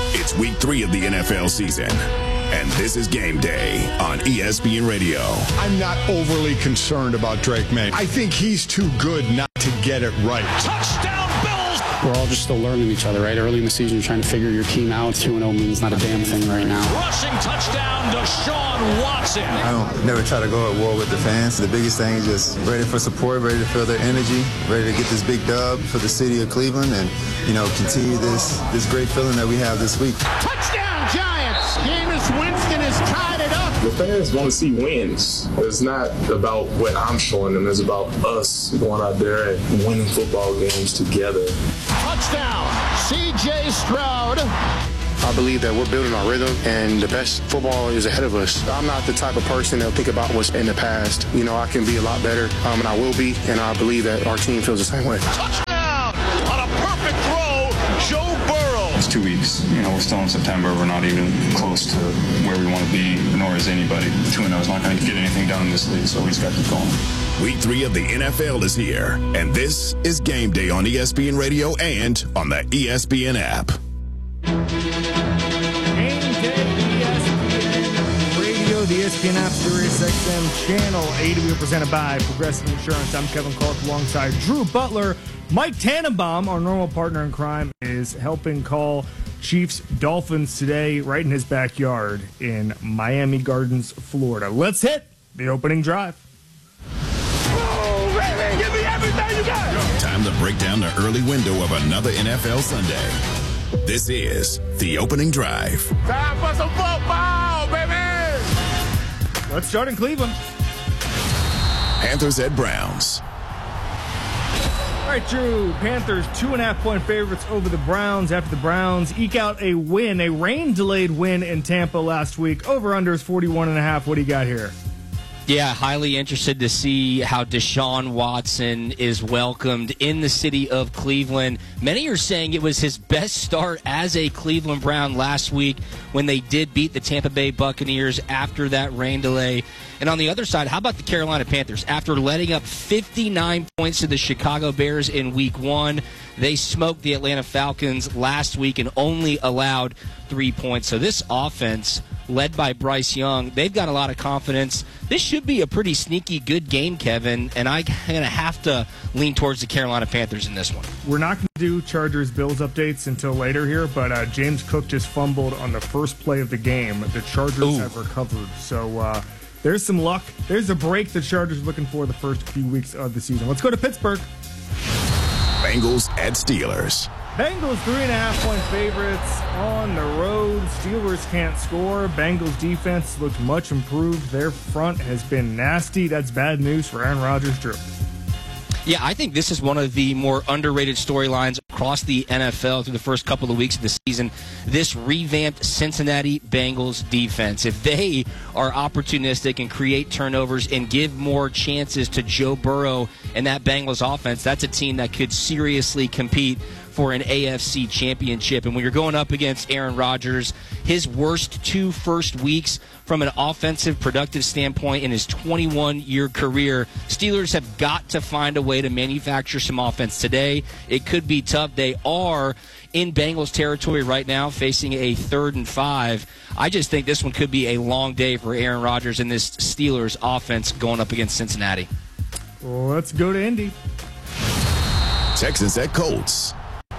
It's week 3 of the NFL season, and this is Game Day on ESPN Radio. I'm not overly concerned about Drake May. I think he's too good not to get it right. Touchdown, Bills! We're all just still learning each other, right? Early in the season, you're trying to figure your team out. 2-0 means not a damn thing right now. Rushing touchdown, Deshaun Watson. I don't never try to go at war with the fans. The biggest thing is just ready for support, ready to feel their energy, ready to get this big dub for the city of Cleveland and, continue this great feeling that we have this week. Touchdown, Giants! Jameis Winston has tied it up. The fans want to see wins. It's not about what I'm showing them. It's about us going out there and winning football games together. Touchdown, C.J. Stroud. I believe that we're building our rhythm, and the best football is ahead of us. I'm not the type of person that'll think about what's in the past. I can be a lot better, and I will be, and I believe that our team feels the same way. Touchdown on a perfect throw, Joe Burrow. It's 2 weeks. We're still in September. We're not even close to where we want to be, nor is anybody. 2-0 is not going to get anything done in this league, so we just got to keep going. Week 3 of the NFL is here, and this is Game Day on ESPN Radio and on the ESPN app. The ESPN app, Sirius XM Channel 80. We are presented by Progressive Insurance. I'm Kevin Clark alongside Drew Butler. Mike Tannenbaum, our normal partner in crime, is helping call Chiefs Dolphins today right in his backyard in Miami Gardens, Florida. Let's hit the opening drive. Oh, baby, give me everything you got. Time to break down the early window of another NFL Sunday. This is the opening drive. Time for some football, baby. Let's start in Cleveland. Panthers at Browns. All right, Drew. Panthers 2.5-point favorites over the Browns after the Browns eke out a win, a rain-delayed win in Tampa last week. Over-under is 41.5. What do you got here? Yeah, highly interested to see how Deshaun Watson is welcomed in the city of Cleveland. Many are saying it was his best start as a Cleveland Brown last week when they did beat the Tampa Bay Buccaneers after that rain delay. And on the other side, how about the Carolina Panthers? After letting up 59 points to the Chicago Bears in Week 1, they smoked the Atlanta Falcons last week and only allowed 3 points. So this offense, led by Bryce Young, they've got a lot of confidence. This should be a pretty sneaky good game, Kevin, and I'm going to have to lean towards the Carolina Panthers in this one. We're not going to do Chargers-Bills updates until later here, but James Cook just fumbled on the first play of the game. The Chargers have recovered, so there's some luck. There's a break the Chargers are looking for the first few weeks of the season. Let's go to Pittsburgh. Bengals at Steelers. Bengals 3.5-point favorites on the road. Steelers can't score. Bengals defense looked much improved. Their front has been nasty. That's bad news for Aaron Rodgers, Drew. Yeah, I think this is one of the more underrated storylines across the NFL through the first couple of weeks of the season. This revamped Cincinnati Bengals defense. If they are opportunistic and create turnovers and give more chances to Joe Burrow and that Bengals offense, that's a team that could seriously compete for an AFC championship. And when you're going up against Aaron Rodgers, his worst 2 first weeks from an offensive productive standpoint in his 21-year career, Steelers have got to find a way to manufacture some offense today. It could be tough. They are in Bengals territory right now, facing a 3rd and 5. I just think this one could be a long day for Aaron Rodgers and this Steelers offense going up against Cincinnati. Let's go to Indy. Texans at Colts.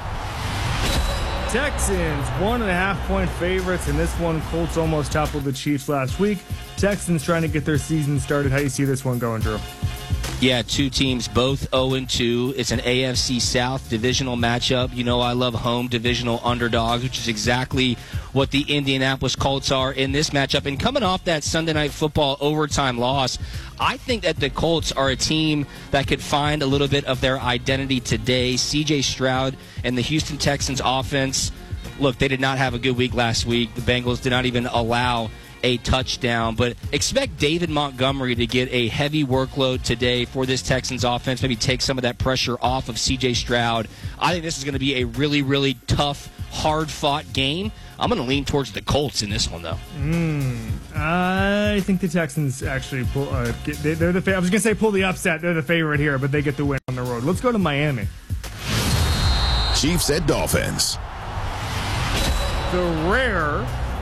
Texans 1.5-point favorites in this one. Colts almost toppled the Chiefs last week. Texans trying to get their season started. How do you see this one going, Drew? Yeah, two teams, both 0-2. It's an AFC South divisional matchup. You know I love home divisional underdogs, which is exactly what the Indianapolis Colts are in this matchup. And coming off that Sunday Night Football overtime loss, I think that the Colts are a team that could find a little bit of their identity today. C.J. Stroud and the Houston Texans offense, look, they did not have a good week last week. The Bengals did not even allow a touchdown, but expect David Montgomery to get a heavy workload today for this Texans offense, maybe take some of that pressure off of C.J. Stroud. I think this is going to be a really, really tough, hard-fought game. I'm going to lean towards the Colts in this one, though. I think the Texans actually pull. They're the. I was going to say pull the upset. They're the favorite here, but they get the win on the road. Let's go to Miami. Chiefs at Dolphins. the rare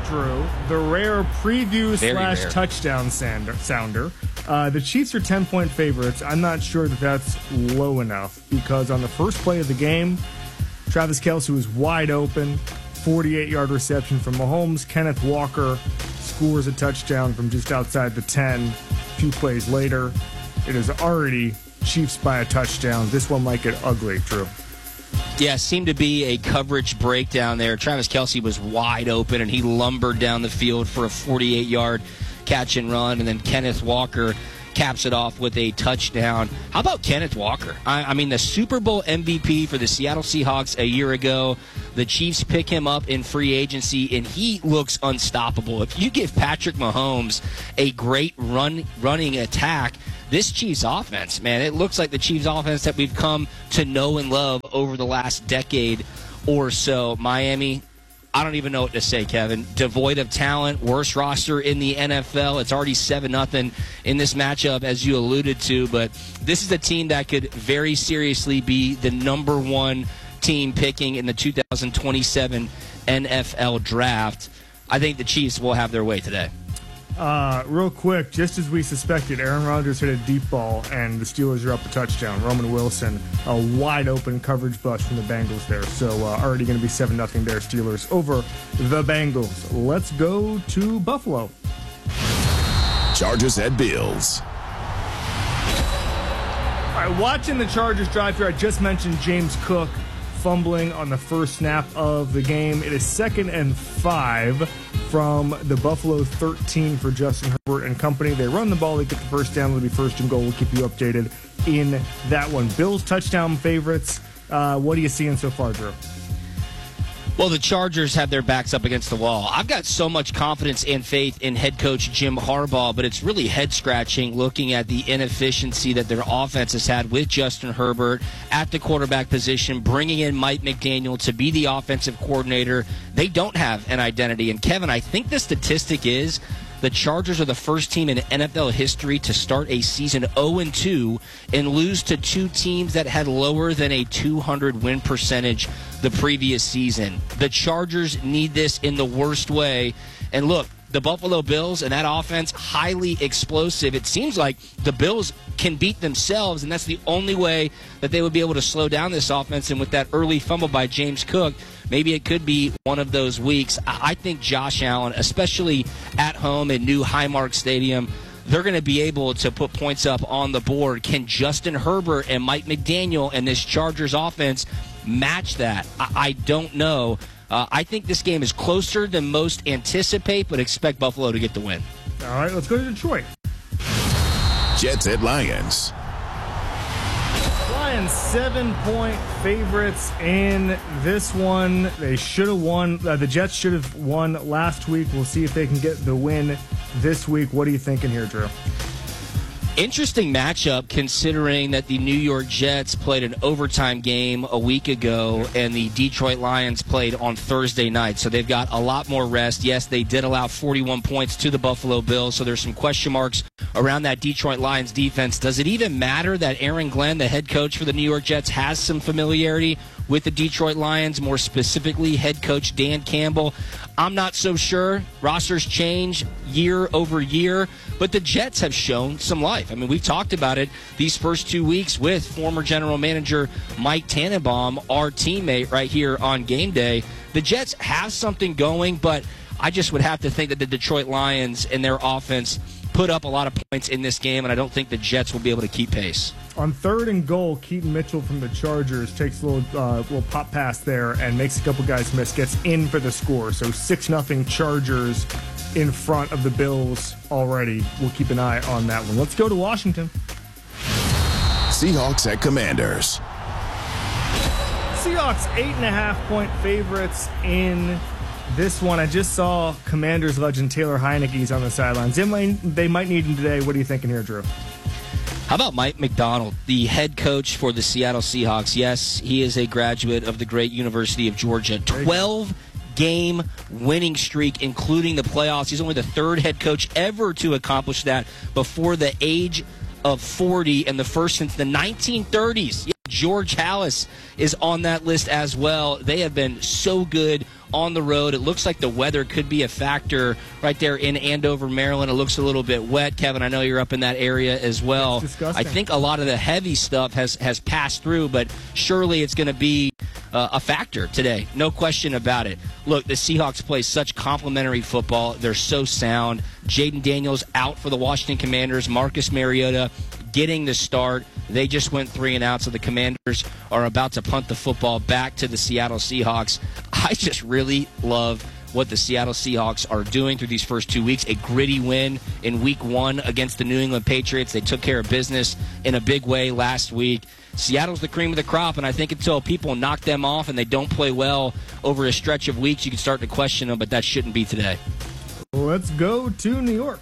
preview Very / rare. touchdown sounder. The Chiefs are 10-point favorites. I'm not sure that that's low enough because on the first play of the game, Travis Kelce was wide open, 48-yard reception from Mahomes. Kenneth Walker scores a touchdown from just outside the 10. A few plays later, it is already Chiefs by a touchdown. This one might get ugly, Drew. Yeah, seemed to be a coverage breakdown there. Travis Kelce was wide open, and he lumbered down the field for a 48-yard catch and run, and then Kenneth Walker caps it off with a touchdown. How about Kenneth Walker? I mean, the Super Bowl MVP for the Seattle Seahawks a year ago. The Chiefs pick him up in free agency, and he looks unstoppable. If you give Patrick Mahomes a great running attack, this Chiefs offense, man, it looks like the Chiefs offense that we've come to know and love over the last decade or so. Miami, I don't even know what to say, Kevin. Devoid of talent, worst roster in the NFL. It's already 7-0 in this matchup, as you alluded to, but this is a team that could very seriously be the number one team picking in the 2027 NFL draft. I think the Chiefs will have their way today. Real quick, just as we suspected, Aaron Rodgers hit a deep ball, and the Steelers are up a touchdown. Roman Wilson, a wide-open coverage bust from the Bengals there. So already going to be 7-0 there, Steelers over the Bengals. Let's go to Buffalo. Chargers at Bills. All right, watching the Chargers drive here, I just mentioned James Cook fumbling on the first snap of the game. It is 2nd and 5 from the Buffalo 13 for Justin Herbert and company. They run the ball, they get the first down, it'll be first and goal. We'll keep you updated in that one. Bills touchdown favorites. What are you seeing so far, Drew? Well, the Chargers have their backs up against the wall. I've got so much confidence and faith in head coach Jim Harbaugh, but it's really head-scratching looking at the inefficiency that their offense has had with Justin Herbert at the quarterback position, bringing in Mike McDaniel to be the offensive coordinator. They don't have an identity. And, Kevin, I think the statistic is the Chargers are the first team in NFL history to start a season 0-2 and lose to two teams that had lower than a 200 win percentage the previous season. The Chargers need this in the worst way. And look, the Buffalo Bills and that offense, highly explosive. It seems like the Bills can beat themselves, and that's the only way that they would be able to slow down this offense. And with that early fumble by James Cook, maybe it could be one of those weeks. I think Josh Allen, especially at home in new Highmark Stadium, they're going to be able to put points up on the board. Can Justin Herbert and Mike McDaniel and this Chargers offense match that? I don't know. I think this game is closer than most anticipate, but expect Buffalo to get the win. All right, let's go to Detroit. Jets at Lions. Lions 7-point favorites in this one. They should have won. The Jets should have won last week. We'll see if they can get the win this week. What are you thinking here, Drew? Interesting matchup considering that the New York Jets played an overtime game a week ago and the Detroit Lions played on Thursday night. So they've got a lot more rest. Yes, they did allow 41 points to the Buffalo Bills, so there's some question marks around that Detroit Lions defense. Does it even matter that Aaron Glenn, the head coach for the New York Jets, has some familiarity with the Detroit Lions, more specifically head coach Dan Campbell? I'm not so sure. Rosters change year over year, but the Jets have shown some life. I mean, we've talked about it these first 2 weeks with former general manager Mike Tannenbaum, our teammate right here on Game Day. The Jets have something going, but I just would have to think that the Detroit Lions and their offense put up a lot of points in this game, and I don't think the Jets will be able to keep pace. On 3rd and goal, Keaton Mitchell from the Chargers takes a little pop pass there and makes a couple guys miss, gets in for the score. So 6-0 Chargers in front of the Bills already. We'll keep an eye on that one. Let's go to Washington. Seahawks at Commanders. Seahawks 8.5-point favorites in this one. I just saw Commanders legend Taylor Heineke's on the sidelines. They might need him today. What are you thinking here, Drew? How about Mike Macdonald, the head coach for the Seattle Seahawks? Yes, he is a graduate of the great University of Georgia. 12-game winning streak, including the playoffs. He's only the 3rd head coach ever to accomplish that before the age of 40, and the first since the 1930s. Yeah, George Halas is on that list as well. They have been so good on the road. It looks like the weather could be a factor right there in Andover, Maryland. It looks a little bit wet. Kevin, I know you're up in that area as well. It's disgusting. I think a lot of the heavy stuff has passed through, but surely it's going to be a factor today. No question about it. Look, the Seahawks play such complimentary football. They're so sound. Jaden Daniels out for the Washington Commanders. Marcus Mariota getting the start. They just went 3 and out, so the Commanders are about to punt the football back to the Seattle Seahawks. I just really love what the Seattle Seahawks are doing through these first 2 weeks. A gritty win in Week 1 against the New England Patriots. They took care of business in a big way last week. Seattle's the cream of the crop, and I think until people knock them off and they don't play well over a stretch of weeks, you can start to question them, but that shouldn't be today. Let's go to New York.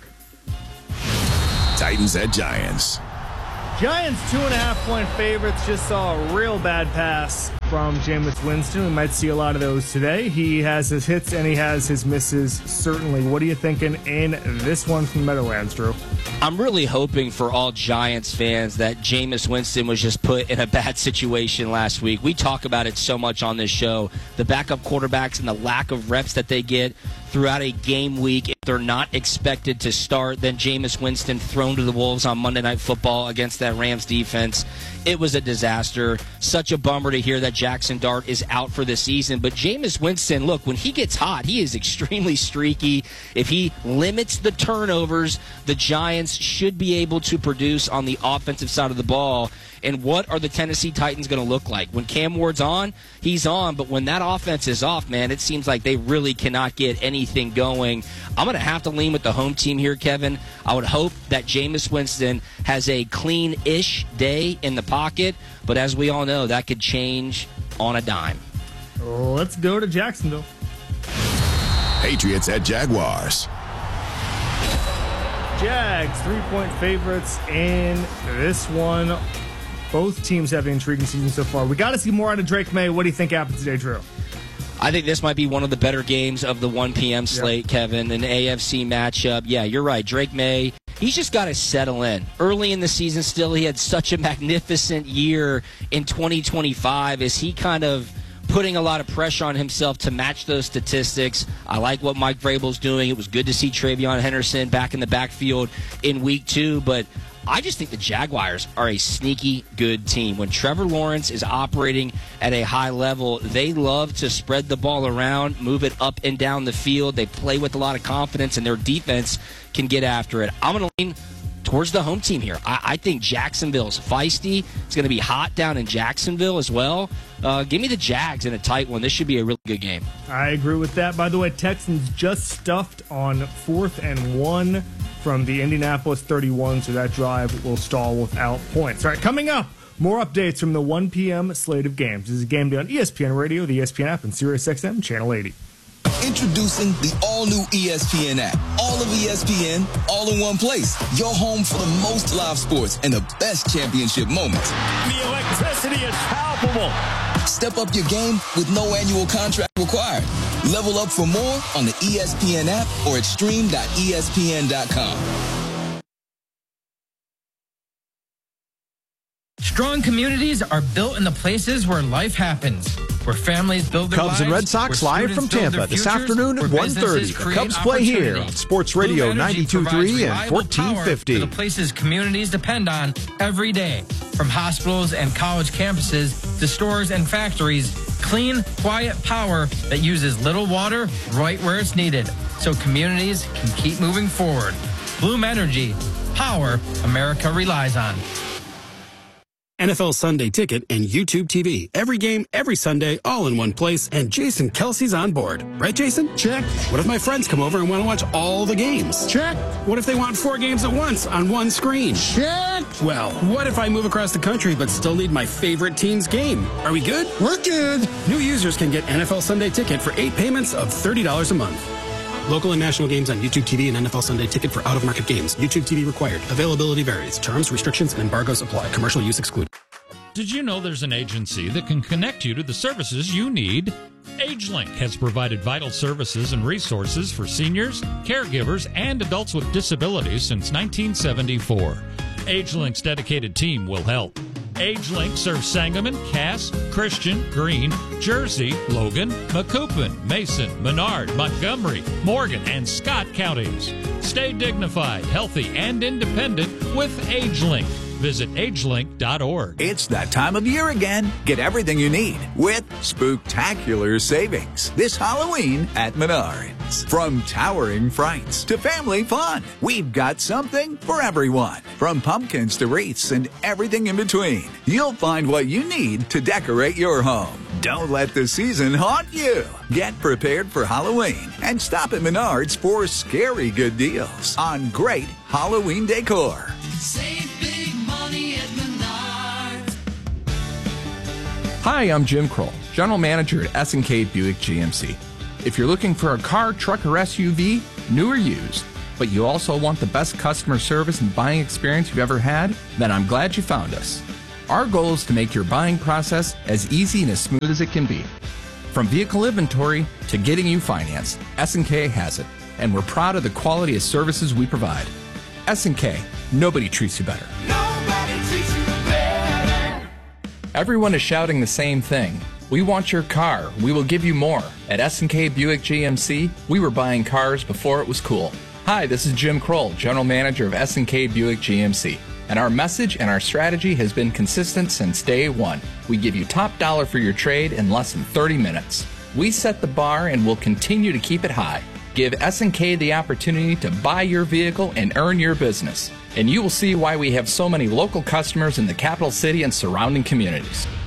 Titans at Giants. Giants 2.5-point favorites. Just saw a real bad pass from Jameis Winston. We might see a lot of those today. He has his hits and he has his misses, certainly. What are you thinking in this one from Meadowlands, Drew? I'm really hoping for all Giants fans that Jameis Winston was just put in a bad situation last week. We talk about it so much on this show. The backup quarterbacks and the lack of reps that they get throughout a game week. If they're not expected to start, then Jameis Winston thrown to the Wolves on Monday Night Football against that Rams defense. It was a disaster. Such a bummer to hear that Jackson Dart is out for the season. But Jameis Winston, look, when he gets hot, he is extremely streaky. If he limits the turnovers, the Giants should be able to produce on the offensive side of the ball. And what are the Tennessee Titans going to look like? When Cam Ward's on, he's on. But when that offense is off, man, it seems like they really cannot get anything going. I'm going to have to lean with the home team here, Kevin. I would hope that Jameis Winston has a clean-ish day in the pocket. But as we all know, that could change on a dime. Let's go to Jacksonville. Patriots at Jaguars. Jags, 3-point favorites in this one. Both teams have an intriguing season so far. We got to see more out of Drake May. What do you think happens today, Drew? I think this might be one of the better games of the 1 p.m. slate, Kevin. An AFC matchup. Yeah, you're right. Drake May, he's just got to settle in. Early in the season still, he had such a magnificent year in 2025. Is he kind of putting a lot of pressure on himself to match those statistics? I like what Mike Vrabel's doing. It was good to see Travion Henderson back in the backfield in Week 2, but I just think the Jaguars are a sneaky good team. When Trevor Lawrence is operating at a high level, they love to spread the ball around, move it up and down the field. They play with a lot of confidence, and their defense can get after it. I'm going to lean towards the home team here. I think Jacksonville's feisty. It's going to be hot down in Jacksonville as well. Give me the Jags in a tight one. This should be a really good game. I agree with that. By the way, Texans just stuffed on 4th and 1 from the Indianapolis 31, so that drive will stall without points. All right, coming up, more updates from the 1 p.m. slate of games. This is Game Day on ESPN Radio, the ESPN app, and SiriusXM Channel 80. Introducing the all-new ESPN app. All of ESPN, all in one place. Your home for the most live sports and the best championship moments. The electricity is palpable. Step up your game with no annual contract required. Level up for more on the ESPN app or at stream.espn.com. Strong communities are built in the places where life happens, where families build their Cubs lives, and Red Sox live from Tampa this afternoon at 1:30. The Cubs play here on Sports Radio 92.3 and 1450. The places communities depend on every day, from hospitals and college campuses to stores and factories. Clean, quiet power that uses little water right where it's needed, so communities can keep moving forward. Bloom Energy, power America relies on. NFL Sunday Ticket and YouTube TV. Every game, every Sunday, all in one place. And Jason Kelsey's on board. Right, Jason? Check. What if my friends come over and want to watch all the games? Check. What if they want 4 games at once on one screen? Check. Well, what if I move across the country but still need my favorite team's game? Are we good? We're good. New users can get NFL Sunday Ticket for 8 payments of $30 a month. Local and national games on YouTube TV and NFL Sunday Ticket for out-of-market games. YouTube TV required. Availability varies. Terms, restrictions, and embargoes apply. Commercial use excluded. Did you know there's an agency that can connect you to the services you need? AgeLink has provided vital services and resources for seniors, caregivers, and adults with disabilities since 1974. AgeLink's dedicated team will help. AgeLink serves Sangamon, Cass, Christian, Greene, Jersey, Logan, Macoupin, Mason, Menard, Montgomery, Morgan, and Scott counties. Stay dignified, healthy, and independent with AgeLink. Visit agelink.org. It's that time of year again. Get everything you need with spooktacular savings this Halloween at Menards. From towering frights to family fun, we've got something for everyone. From pumpkins to wreaths and everything in between, you'll find what you need to decorate your home. Don't let the season haunt you. Get prepared for Halloween and stop at Menards for scary good deals on great Halloween decor. Save big money at Menards. Hi, I'm Jim Kroll, General Manager at S&K Buick GMC. If you're looking for a car, truck, or SUV, new or used, but you also want the best customer service and buying experience you've ever had, then I'm glad you found us. Our goal is to make your buying process as easy and as smooth as it can be. From vehicle inventory to getting you financed, S&K has it, and we're proud of the quality of services we provide. S&K, nobody treats you better. Nobody treats you better. Everyone is shouting the same thing. We want your car. We will give you more. At S&K Buick GMC, we were buying cars before it was cool. Hi, this is Jim Kroll, General Manager of S&K Buick GMC. And our message and our strategy has been consistent since day one. We give you top dollar for your trade in less than 30 minutes. We set the bar and will continue to keep it high. Give S&K the opportunity to buy your vehicle and earn your business. And you will see why we have so many local customers in the capital city and surrounding communities.